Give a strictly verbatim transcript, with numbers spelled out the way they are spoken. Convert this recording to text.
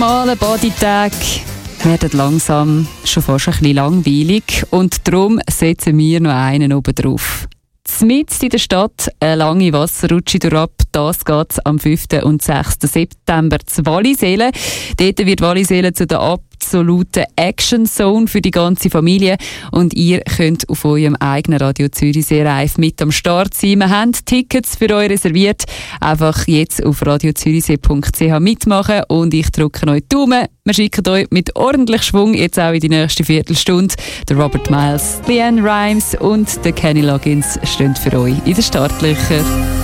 Normale Bodytag werden langsam schon fast ein bisschen langweilig und darum setzen wir noch einen oben drauf. Mitten in der Stadt eine lange Wasserrutsche durchab. Das geht am fünften und sechsten September zu Wallisellen. Dort wird Wallisellen zu der absoluten Action Zone für die ganze Familie. Und ihr könnt auf eurem eigenen Radio Zürichsee live mit am Start sein. Wir haben Tickets für euch reserviert. Einfach jetzt auf radio zürichsee punkt c h mitmachen und ich drücke euch die Daumen. Wir schicken euch mit ordentlich Schwung jetzt auch in die nächste Viertelstunde. Der Robert Miles, Leanne Rimes und der Kenny Loggins stehen für euch in den Startlöchern.